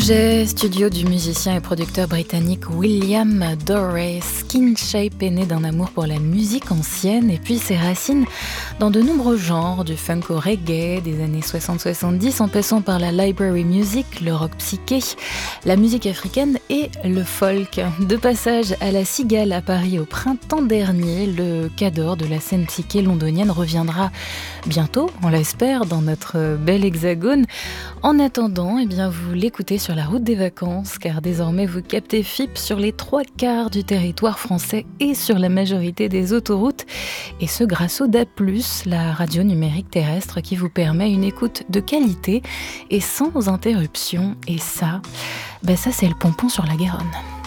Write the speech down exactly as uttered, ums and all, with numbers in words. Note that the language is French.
Projet studio du musicien et producteur britannique William Doré. Skin Shape est né d'un amour pour la musique ancienne et puis ses racines dans de nombreux genres, du funk au reggae des années soixante soixante-dix en passant par la library music, le rock psyché, la musique africaine et le folk. De passage à la Cigale à Paris au printemps dernier, le cador de la scène psyché londonienne reviendra bientôt, on l'espère, dans notre bel hexagone. En attendant, eh bien, vous l'écoutez sur la route des vacances, car désormais vous captez F I P sur les trois quarts du territoire français et sur la majorité des autoroutes, et ce grâce au D A B plus, la radio numérique terrestre qui vous permet une écoute de qualité et sans interruption. Et ça, ben ça c'est le pompon sur la Garonne.